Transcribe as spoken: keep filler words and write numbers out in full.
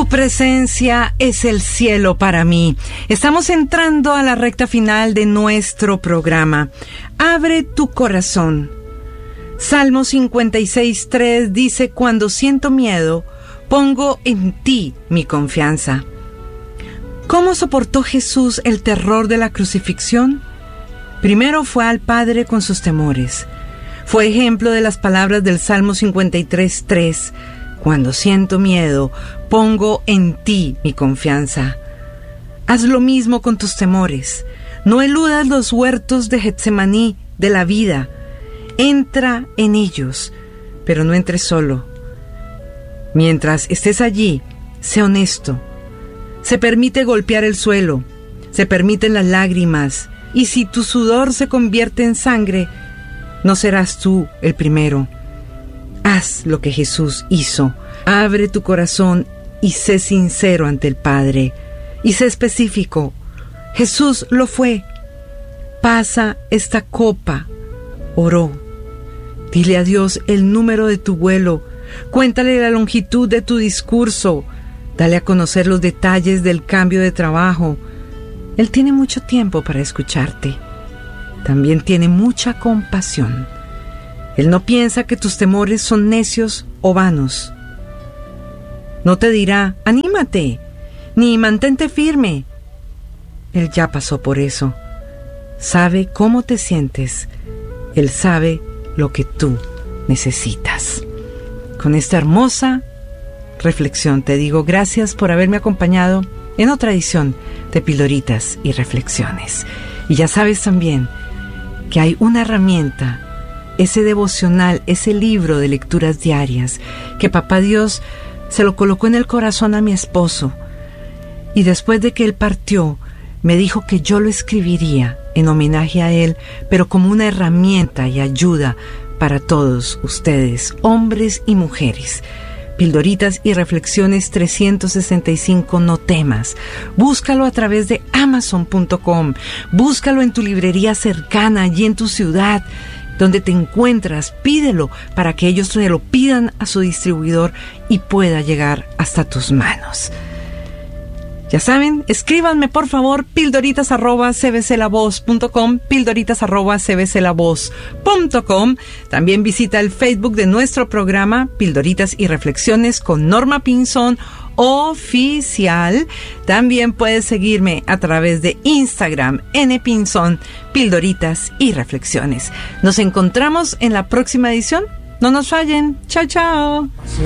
Tu presencia es el cielo para mí. Estamos entrando a la recta final de nuestro programa. Abre tu corazón. Salmo cincuenta y seis, tres dice: cuando siento miedo, pongo en ti mi confianza. ¿Cómo soportó Jesús el terror de la crucifixión? Primero fue al Padre con sus temores. Fue ejemplo de las palabras del Salmo cincuenta y tres, tres. Cuando siento miedo, pongo en ti mi confianza. Haz lo mismo con tus temores. No eludas los huertos de Getsemaní de la vida. Entra en ellos, pero no entres solo. Mientras estés allí, sé honesto. Se permite golpear el suelo, se permiten las lágrimas, y si tu sudor se convierte en sangre, no serás tú el primero. Haz lo que Jesús hizo. Abre tu corazón y sé sincero ante el Padre. Y sé específico. Jesús lo fue. Pasa esta copa. Oró. Dile a Dios el número de tu vuelo. Cuéntale la longitud de tu discurso. Dale a conocer los detalles del cambio de trabajo. Él tiene mucho tiempo para escucharte. También tiene mucha compasión. Él no piensa que tus temores son necios o vanos. No te dirá, anímate, ni mantente firme. Él ya pasó por eso. Sabe cómo te sientes. Él sabe lo que tú necesitas. Con esta hermosa reflexión te digo gracias por haberme acompañado en otra edición de Pildoritas y Reflexiones. Y ya sabes también que hay una herramienta, ese devocional, ese libro de lecturas diarias, que Papá Dios se lo colocó en el corazón a mi esposo. Y después de que él partió, me dijo que yo lo escribiría en homenaje a él, pero como una herramienta y ayuda para todos ustedes, hombres y mujeres. Pildoritas y Reflexiones trescientos sesenta y cinco, no temas. Búscalo a través de amazon punto com. Búscalo en tu librería cercana, allí en tu ciudad, donde te encuentras. Pídelo para que ellos te lo pidan a su distribuidor y pueda llegar hasta tus manos. Ya saben, escríbanme por favor, pildoritas arroba c b c la voz punto com, pildoritas arroba c b c la voz punto com. También visita el Facebook de nuestro programa, Pildoritas y Reflexiones con Norma Pinzón Oficial. También puedes seguirme a través de Instagram, N Pinzón, Pildoritas y Reflexiones. Nos encontramos en la próxima edición. No nos fallen. Chao, chao.